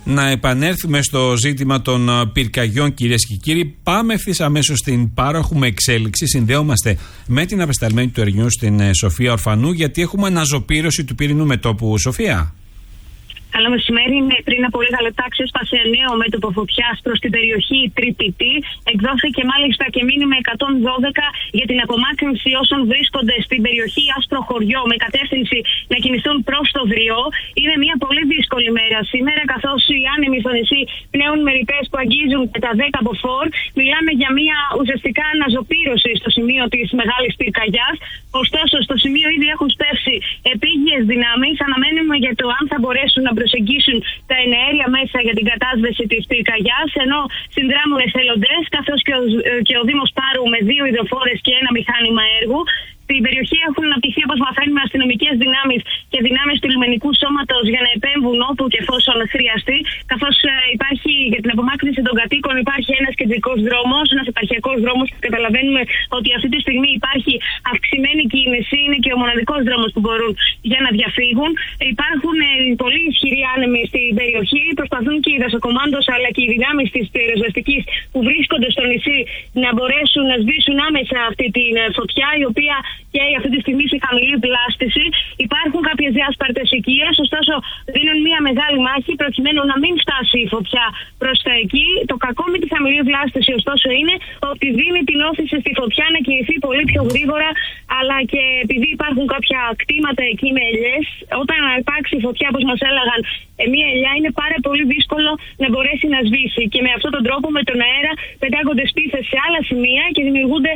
Να επανέλθουμε στο ζήτημα των πυρκαγιών, κυρίες και κύριοι. Πάμε ευθύς αμέσως στην Πάρο. Έχουμε εξέλιξη. Συνδέομαστε με την απεσταλμένη του Ερνιού στην Σοφία Ορφανού, γιατί έχουμε αναζωπήρωση του πυρηνού μετώπου. Σοφία. Καλό μεσημέρι. Πριν από λίγα λεπτά ξέσπασε νέο μέτωπο φωτιάς προς την περιοχή Τρίπητη. Εκδόθηκε μάλιστα και μήνυμα 112 για την απομάκρυνση όσων βρίσκονται στην περιοχή Άσπρο Χωριό με κατεύθυνση να κινηθούν προς το Δριό. Είναι μια πολύ δύσκολη μέρα σήμερα, καθώς οι άνεμοι στο νησί πνέουν με ρηπές που αγγίζουν τα 10 μποφόρ. Μιλάμε για μια ουσιαστικά αναζωπήρωση στο σημείο της μεγάλης πυρκαγιάς. Ωστόσο, στο σημείο ήδη έχουν σπεύσει επίγειες δυνάμεις. Αναμένουμε για το αν θα μπορέσουν να προσεγγίσουν τα εναέρια μέσα για την κατάσβεση της πυρκαγιάς, ενώ συνδράμουν εθελοντές, καθώς και ο Δήμος Πάρου με 2 υδροφόρες και ένα μηχάνημα έργου. Στην περιοχή έχουν αναπτυχθεί, όπως μαθαίνουμε, αστυνομικές δυνάμεις και δυνάμεις του λιμενικού σώματος για να επέμβουν όπου και εφόσον χρειαστεί. Καθώς υπάρχει για την απομάκρυνση των κατοίκων, υπάρχει ένας κεντρικός δρόμος, ένας επαρχιακός δρόμος που καταλαβαίνουμε ότι αυτή τη στιγμή υπάρχει αυξημένη κίνηση. Είναι και ο μοναδικός δρόμος που μπορούν για να διαφύγουν. Υπάρχουν πολύ ισχυροί άνεμοι στην περιοχή. Προσπαθούν και οι δασοκομάντος αλλά και οι δυνάμεις της πυροσβεστικής που βρίσκονται στο νησί να μπορέσουν να σβήσουν άμεσα αυτή τη φωτιά, η οποία και αυτή τη στιγμή σε χαμηλή βλάστηση. Υπάρχουν κάποιες διάσπαρτες οικίες, ωστόσο δίνουν μια μεγάλη μάχη προκειμένου να μην φτάσει η φωτιά προς τα εκεί. Το κακό με τη χαμηλή βλάστηση, ωστόσο, είναι ότι δίνει την όθηση στη φωτιά να κινηθεί πολύ πιο γρήγορα, αλλά και επειδή υπάρχουν κάποια κτήματα εκεί με ελιές, όταν υπάρξει φωτιά, όπως μας έλεγαν, μια ελιά, είναι πάρα πολύ δύσκολο να μπορέσει να σβήσει. Και με αυτόν τον τρόπο, με τον αέρα, πετάγονται σπίθες σε άλλα σημεία και δημιουργούνται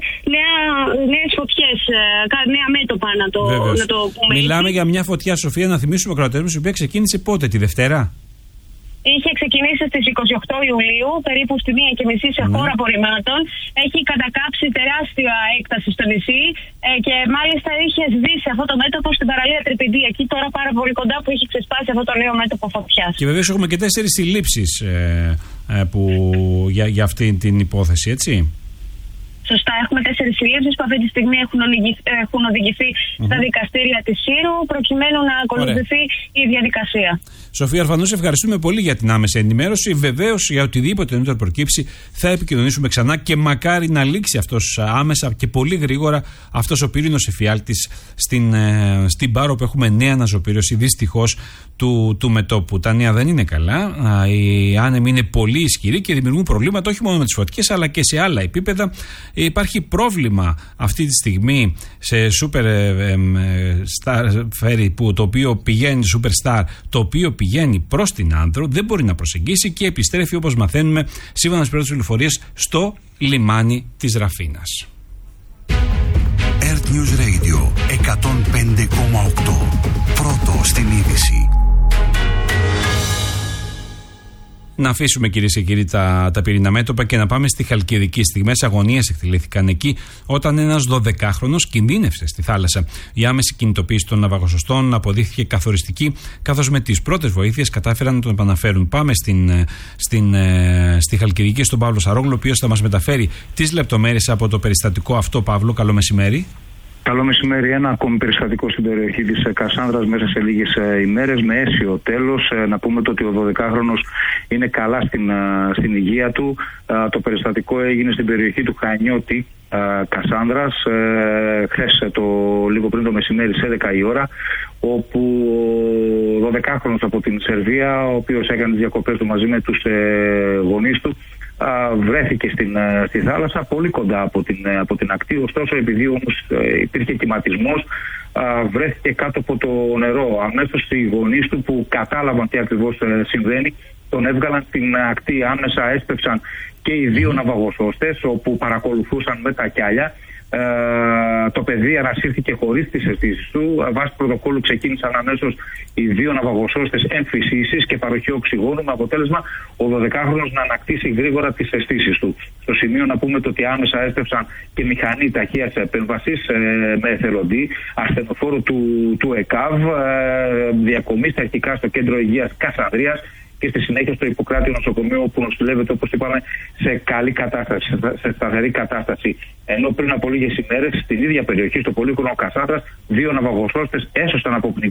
νέες φωτιές, νέα μέτωπα, να το πούμε. Μιλάμε για μια φωτιά, Σοφία, να θυμίσουμε κρατέρους, η οποία ξεκίνησε πότε, τη Δευτέρα? Είχε ξεκινήσει στις 28 Ιουλίου, περίπου στη 1:30 σε χώρα απορριμμάτων. Έχει κατακάψει τεράστια έκταση στο νησί και μάλιστα είχε σβήσει αυτό το μέτωπο στην παραλία Τρυπηδία. Εκεί τώρα πάρα πολύ κοντά που έχει ξεσπάσει αυτό το νέο μέτωπο φωτιάς. Και βεβαίως έχουμε και 4 συλλήψεις για αυτή την υπόθεση, έτσι. Σωστά, έχουμε 4 συλλήψεις που αυτή τη στιγμή έχουν οδηγηθεί στα δικαστήρια της Σύρου, προκειμένου να ακολουθηθεί η διαδικασία. Σοφία Ορφανού, σε ευχαριστούμε πολύ για την άμεση ενημέρωση. Βεβαίως, για οτιδήποτε νέο προκύψει, θα επικοινωνήσουμε ξανά και μακάρι να λήξει αυτός άμεσα και πολύ γρήγορα αυτός ο πύρινος εφιάλτης στην Πάρο, που έχουμε νέα αναζωπήρωση δυστυχώς του μετώπου. Τα νέα δεν είναι καλά. Οι άνεμοι είναι πολύ ισχυροί και δημιουργούν προβλήματα όχι μόνο με τις φωτιές αλλά και σε άλλα επίπεδα. Υπάρχει πρόβλημα αυτή τη στιγμή σε Super Star Ferry, το οποίο πηγαίνει Superstar, το οποίο πηγαίνει προς την Άνδρο, δεν μπορεί να προσεγγίσει και επιστρέφει, όπως μαθαίνουμε σύμφωνα με τις πρώτες πληροφορίες, στο λιμάνι της Ραφίνας. Earth News Radio 105,8. Πρώτο στην είδηση. Να αφήσουμε, κυρίες και κύριοι, τα πυρηνά μέτωπα και να πάμε στη Χαλκιδική. Στιγμές αγωνίας εκτελήθηκαν εκεί όταν ένας 12χρονος κινδύνευσε στη θάλασσα. Η άμεση κινητοποίηση των ναυαγοσωστών αποδείχθηκε καθοριστική, καθώς με τις πρώτες βοήθειες κατάφεραν να τον επαναφέρουν. Πάμε στη Χαλκιδική, στον Παύλο Σαρόγλου, ο οποίος θα μας μεταφέρει τις λεπτομέρειες από το περιστατικό αυτό. Παύλο, καλό μεσημέρι. Καλό μεσημέρι. Ένα ακόμη περιστατικό στην περιοχή της Κασάνδρας μέσα σε λίγες ημέρες με αίσιο τέλος. Να πούμε ότι ο 12χρονος είναι καλά στην υγεία του. Το περιστατικό έγινε στην περιοχή του Χανιώτη Κασάνδρας χθες λίγο πριν το μεσημέρι σε 11 η ώρα, όπου ο 12χρονος από την Σερβία, ο οποίος έκανε τις διακοπές του μαζί με τους γονείς του, βρέθηκε στη θάλασσα πολύ κοντά από την ακτή. Ωστόσο, επειδή όμως υπήρχε κυματισμός, βρέθηκε κάτω από το νερό. Αμέσως οι γονείς του, που κατάλαβαν τι ακριβώς συμβαίνει, τον έβγαλαν στην ακτή. Άμεσα έσπευσαν και οι 2 ναυαγοσώστες, όπου παρακολουθούσαν με τα κιάλια. Το παιδί ανασύρθηκε χωρίς τις αισθήσεις του. Βάσει πρωτοκόλλου ξεκίνησαν αμέσως οι 2 ναυαγοσώστες εμφυσίσεις και παροχή οξυγόνου, με αποτέλεσμα ο 12χρονος να ανακτήσει γρήγορα τις αισθήσεις του. Στο σημείο να πούμε ότι άμεσα έστρεψαν και μηχανή ταχείας επέμβασης με εθελοντή, ασθενοφόρο του ΕΚΑΒ, διακομίστη αρχικά στο κέντρο υγείας Κασανδρίας και στη συνέχεια στο Ιπποκράτη νοσοκομείο, όπου νοσηλεύεται, όπως είπαμε, σε καλή κατάσταση, σε σταθερή κατάσταση. Ενώ πριν από λίγες ημέρες στην ίδια περιοχή, στο πολύχρονο Κασάνδρας, 2 ναυαγοσώστες έσωσαν από πνιγμό